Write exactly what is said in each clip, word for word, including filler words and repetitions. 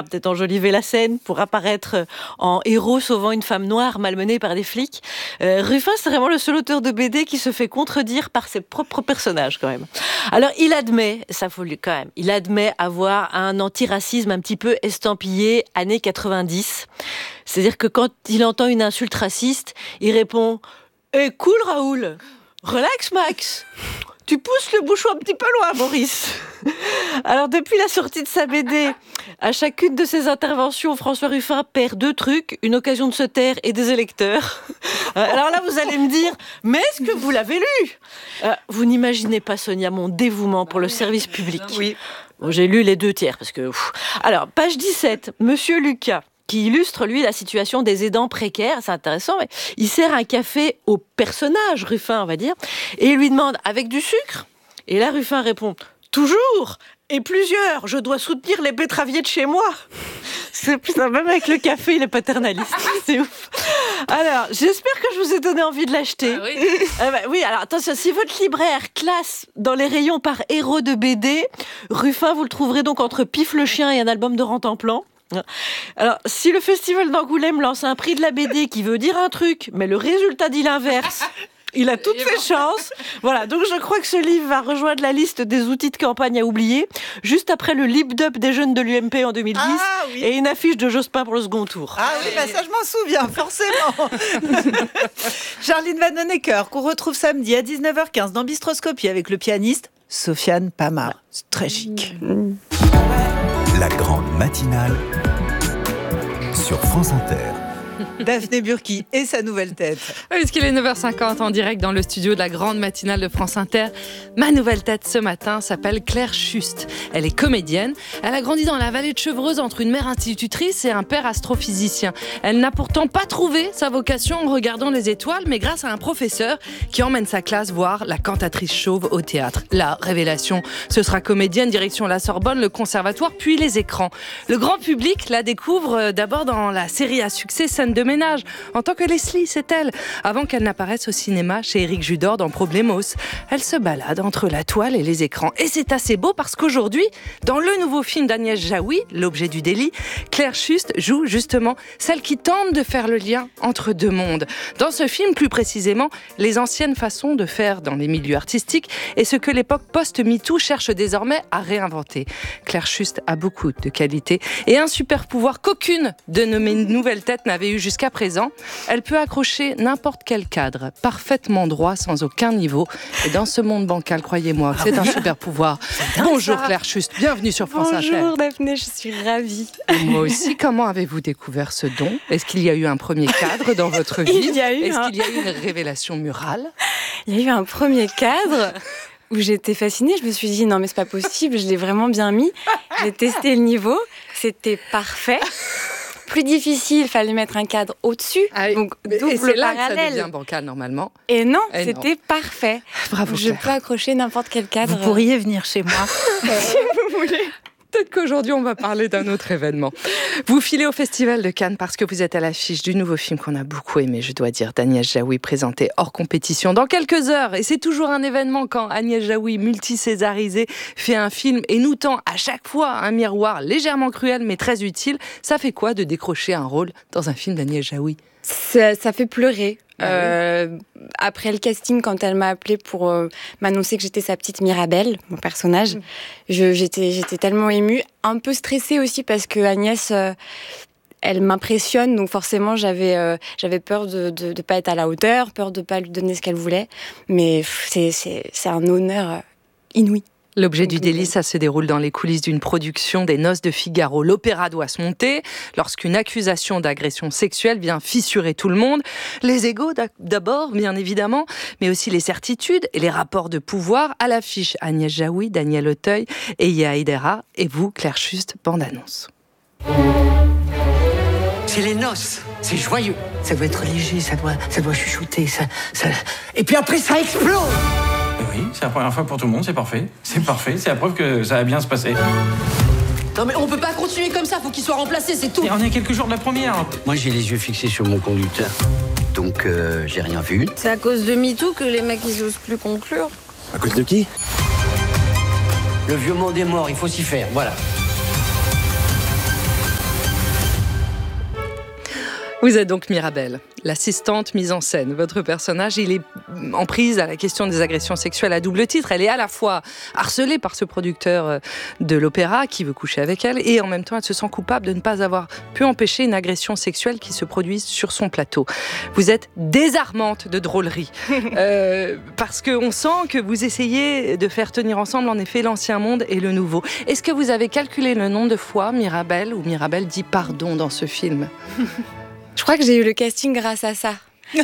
peut-être enjoliver la scène pour apparaître en héros sauvant une femme noire malmenée par des flics. Euh, Ruffin, c'est vraiment le seul auteur de B D qui se fait contredire par ses propres personnages, quand même. Alors, il admet, ça faut lui quand même, il admet avoir un antiracisme un petit peu estampillé années quatre-vingt-dix. C'est-à-dire que quand il entend une insulte raciste, il répond « Eh, cool, Raoul, relax, Max !» Tu pousses le bouchon un petit peu loin, Maurice. Alors, depuis la sortie de sa B D, à chacune de ses interventions, François Ruffin perd deux trucs, une occasion de se taire et des électeurs. Alors là, vous allez me dire, mais est-ce que vous l'avez lu ? euh, Vous n'imaginez pas, Sonia, mon dévouement pour le service public. Oui. Bon, j'ai lu les deux tiers, parce que... Pff. Alors, page dix-sept, Monsieur Lucas, qui illustre, lui, la situation des aidants précaires. C'est intéressant, mais il sert un café au personnage, Ruffin, on va dire, et il lui demande « avec du sucre ?» Et là, Ruffin répond « toujours ! Et plusieurs, je dois soutenir les betteraviers de chez moi !» C'est putain, même avec le café, il est paternaliste. C'est ouf. Alors, j'espère que je vous ai donné envie de l'acheter. Ah oui. Euh, bah, oui, alors attention, si votre libraire classe dans les rayons par héros de B D, Ruffin, vous le trouverez donc entre Pif le chien et un album de Rantanplan. Alors, si le festival d'Angoulême lance un prix de la B D qui veut dire un truc, mais le résultat dit l'inverse, il a toutes ses chances. Voilà, donc je crois que ce livre va rejoindre la liste des outils de campagne à oublier, juste après le lip-dub des jeunes de l'U M P en deux mille dix ah, oui. et une affiche de Jospin pour le second tour. Ah oui, bah ça je m'en souviens, forcément. Charline Vanhoenacker, qu'on retrouve samedi à dix-neuf heures quinze dans Bistroscopie avec le pianiste Sofiane Pamar. C'est très chic. La grande matinale sur France Inter. Daphné Burki et sa nouvelle tête. Puisqu'il est neuf heures cinquante en direct dans le studio de la grande matinale de France Inter, ma nouvelle tête ce matin s'appelle Claire Schust. Elle est comédienne. Elle a grandi dans la vallée de Chevreuse entre une mère institutrice et un père astrophysicien. Elle n'a pourtant pas trouvé sa vocation en regardant les étoiles, mais grâce à un professeur qui emmène sa classe voir La cantatrice chauve au théâtre. La révélation, ce sera comédienne, direction la Sorbonne, le conservatoire, puis les écrans. Le grand public la découvre d'abord dans la série à succès Scène de ménage, en tant que Leslie, c'est elle, avant qu'elle n'apparaisse au cinéma chez Éric Judor dans Problemos. Elle se balade entre la toile et les écrans. Et c'est assez beau parce qu'aujourd'hui, dans le nouveau film d'Agnès Jaoui, L'objet du délit, Claire Schust joue justement celle qui tente de faire le lien entre deux mondes. Dans ce film, plus précisément, les anciennes façons de faire dans les milieux artistiques et ce que l'époque post-MeToo cherche désormais à réinventer. Claire Schust a beaucoup de qualités et un super pouvoir qu'aucune de nos nouvelles têtes n'avait eu jusqu'à présent. Elle peut accrocher n'importe quel cadre, parfaitement droit, sans aucun niveau. Et dans ce monde bancal, croyez-moi, c'est un super pouvoir. Bonjour ça. Claire Schust, bienvenue sur France Inter. Bonjour Daphné, je suis ravie. Et moi aussi, comment avez-vous découvert ce don ? Est-ce qu'il y a eu un premier cadre dans votre vie ? Il y a eu Est-ce un... qu'il y a eu une révélation murale ? Il y a eu un premier cadre où j'étais fascinée. Je me suis dit, non mais c'est pas possible, je l'ai vraiment bien mis. J'ai testé le niveau, c'était parfait. Plus difficile, il fallait mettre un cadre au-dessus, ah, donc double et c'est là parallèle. Que ça devient bancal normalement. Et non, et c'était non. parfait. Bravo. Je Claire. peux accrocher n'importe quel cadre. Vous pourriez venir chez moi. Si vous voulez. Peut-être qu'aujourd'hui, on va parler d'un autre événement. Vous filez au Festival de Cannes parce que vous êtes à l'affiche du nouveau film qu'on a beaucoup aimé, je dois dire, d'Agnès Jaoui, présenté hors compétition dans quelques heures. Et c'est toujours un événement quand Agnès Jaoui, multi-césarisée, fait un film et nous tend à chaque fois un miroir légèrement cruel mais très utile. Ça fait quoi de décrocher un rôle dans un film d'Agnès Jaoui ? Ça, ça fait pleurer. Ah oui. euh, après le casting, quand elle m'a appelée pour euh, m'annoncer que j'étais sa petite Mirabelle, mon personnage, mmh. je, j'étais, j'étais tellement émue, un peu stressée aussi parce que Agnès, euh, elle m'impressionne, donc forcément j'avais, euh, j'avais peur de de, de pas être à la hauteur, peur de pas lui donner ce qu'elle voulait, mais pff, c'est, c'est, c'est un honneur euh, inouï. L'objet du délit, ça se déroule dans les coulisses d'une production des Noces de Figaro. L'opéra doit se monter lorsqu'une accusation d'agression sexuelle vient fissurer tout le monde. Les égos d'abord, bien évidemment, mais aussi les certitudes et les rapports de pouvoir. À l'affiche, Agnès Jaoui, Daniel Auteuil et Yéa Aïdara. Et vous, Claire Schust, bande-annonce. C'est les noces, c'est joyeux. Ça doit être léger, ça doit, ça doit chuchoter, ça, ça... Et puis après, ça explose. Oui, c'est la première fois pour tout le monde, c'est parfait. C'est parfait, c'est la preuve que ça va bien se passer. Non mais on peut pas continuer comme ça, faut qu'il soit remplacé, c'est tout. Et on est à quelques jours de la première. Moi, j'ai les yeux fixés sur mon conducteur. Donc, euh, j'ai rien vu. C'est à cause de MeToo que les mecs, ils osent plus conclure. À cause de qui ? Le vieux monde est mort, il faut s'y faire, voilà. Vous êtes donc Mirabelle, l'assistante mise en scène. Votre personnage, il est en prise à la question des agressions sexuelles à double titre. Elle est à la fois harcelée par ce producteur de l'opéra qui veut coucher avec elle et en même temps, elle se sent coupable de ne pas avoir pu empêcher une agression sexuelle qui se produise sur son plateau. Vous êtes désarmante de drôlerie euh, parce qu'on sent que vous essayez de faire tenir ensemble en effet l'ancien monde et le nouveau. Est-ce que vous avez calculé le nombre de fois Mirabelle ou Mirabelle dit pardon dans ce film ? Je crois que j'ai eu le casting grâce à ça. Euh,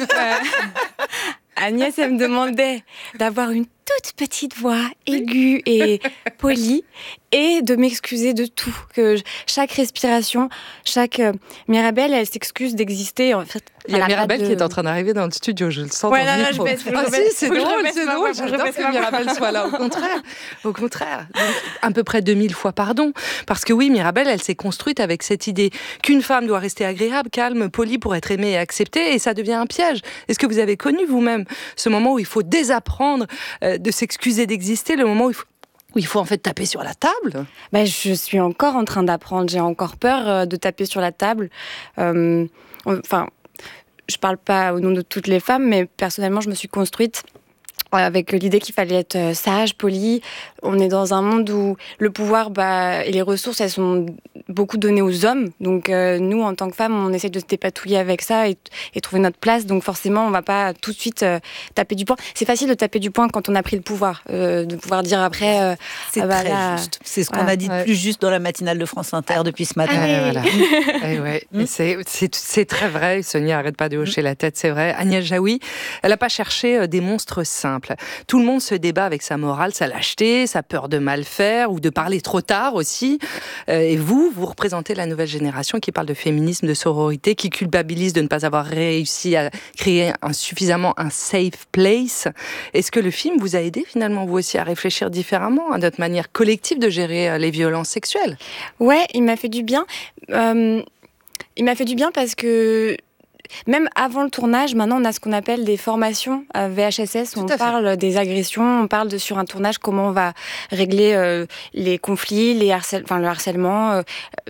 Agnès, elle me demandait d'avoir une toute petite voix aiguë et polie et de m'excuser de tout. Que chaque respiration, chaque... Euh, Mirabelle, elle s'excuse d'exister. En fait, il y a Mirabelle de... qui est en train d'arriver dans le studio, je le sens ouais, dans là, le là, micro. Je baisse, ah si, c'est drôle, c'est drôle. J'adore que Mirabelle soit là. Au contraire, au contraire. Donc, à peu près deux mille fois pardon. Parce que oui, Mirabelle, elle s'est construite avec cette idée qu'une femme doit rester agréable, calme, polie pour être aimée et acceptée, et ça devient un piège. Est-ce que vous avez connu vous-même ce moment où il faut désapprendre euh, de s'excuser d'exister, le moment où il faut où il faut en fait taper sur la table? Bah, je suis encore en train d'apprendre. J'ai encore peur euh, de taper sur la table. Euh, enfin, je parle pas au nom de toutes les femmes, mais personnellement, je me suis construite avec l'idée qu'il fallait être sage, poli. On est dans un monde où le pouvoir bah, et les ressources, elles sont beaucoup données aux hommes. Donc euh, nous, en tant que femmes, on essaie de se dépatouiller avec ça et, et trouver notre place. Donc forcément, on va pas tout de suite euh, taper du poing. C'est facile de taper du poing quand on a pris le pouvoir, euh, de pouvoir dire après... Euh, c'est ah bah, très là, juste. C'est ce qu'on voilà. a dit de Ouais. plus juste dans la matinale de France Inter depuis ce matin. Ouais, voilà. Et ouais. Et c'est, c'est, c'est très vrai. Sonia arrête pas de hocher la tête, c'est vrai. Agnès Jaoui, elle n'a pas cherché des monstres simples. Tout le monde se débat avec sa morale, sa lâcheté, sa peur de mal faire ou de parler trop tard aussi. Euh, et vous, vous représentez la nouvelle génération qui parle de féminisme, de sororité, qui culpabilise de ne pas avoir réussi à créer un, suffisamment un safe place. Est-ce que le film vous a aidé finalement, vous aussi, à réfléchir différemment à notre manière collective de gérer les violences sexuelles? Ouais, il m'a fait du bien. Euh, il m'a fait du bien parce que même avant le tournage, maintenant on a ce qu'on appelle des formations à V H S S où on parle des agressions, on parle de sur un tournage comment on va régler euh, les conflits, les harcèl- enfin le harcèlement. Euh,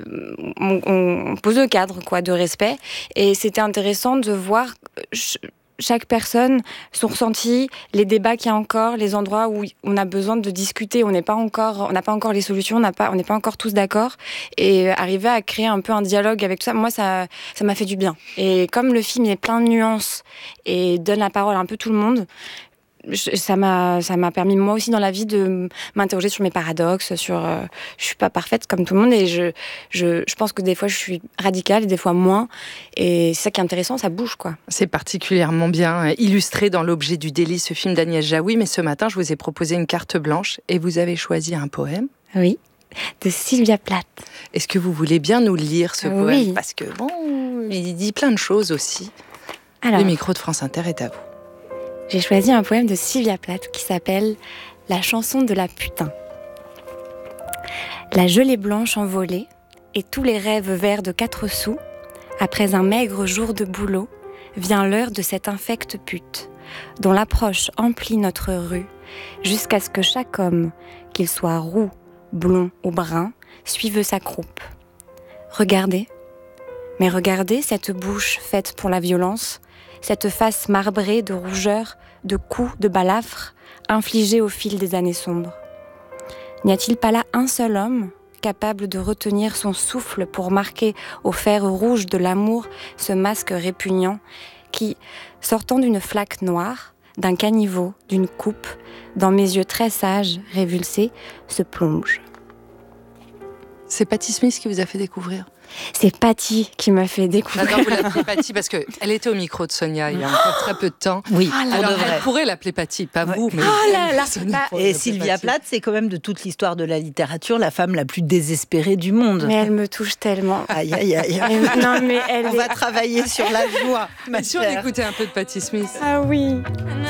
on, on pose le cadre quoi de respect et c'était intéressant de voir ch- chaque personne, son ressenti, les débats qu'il y a encore, les endroits où on a besoin de discuter, on n'est pas encore, on n'a pas encore les solutions, on n'a pas, on n'est pas encore tous d'accord, et arriver à créer un peu un dialogue avec tout ça, moi ça, ça m'a fait du bien. Et comme le film est plein de nuances et donne la parole à un peu tout le monde, ça m'a, ça m'a permis moi aussi dans la vie de m'interroger sur mes paradoxes, sur, euh, je suis pas parfaite comme tout le monde et je, je, je pense que des fois je suis radicale et des fois moins et c'est ça qui est intéressant, ça bouge quoi. C'est particulièrement bien illustré dans l'objet du délit, ce film d'Agnès Jaoui, mais ce matin je vous ai proposé une carte blanche et vous avez choisi un poème. Oui, de Sylvia Plath. Est-ce que vous voulez bien nous lire ce oui. poème? Parce que bon, il dit plein de choses aussi. Alors, le micro de France Inter est à vous. J'ai choisi un poème de Sylvia Plath qui s'appelle « La chanson de la putain ». La gelée blanche envolée et tous les rêves verts de quatre sous, après un maigre jour de boulot, vient l'heure de cette infecte pute, dont l'approche emplit notre rue, jusqu'à ce que chaque homme, qu'il soit roux, blond ou brun, suive sa croupe. Regardez, mais regardez cette bouche faite pour la violence, cette face marbrée de rougeur, de coups, de balafres, infligés au fil des années sombres. N'y a-t-il pas là un seul homme capable de retenir son souffle pour marquer au fer rouge de l'amour ce masque répugnant qui, sortant d'une flaque noire, d'un caniveau, d'une coupe, dans mes yeux très sages, révulsés, se plonge. C'est Patti Smith qui vous a fait découvrir? C'est Patti qui m'a fait découvrir. J'adore vous l'appeler Patti parce qu'elle était au micro de Sonia il y a encore très peu de temps. Oui, ah alors on devrait. elle pourrait l'appeler Patti, pas vous, mais oh là là, Sonia bah, Et Sylvia Plath, c'est quand même de toute l'histoire de la littérature la femme la plus désespérée du monde. Mais elle me touche tellement. Aïe, aïe, aïe. Mais, non, mais elle On est... va travailler sur la joie, ma Bien sûr chère. d'écouter un peu de Patti Smith. Ah oui.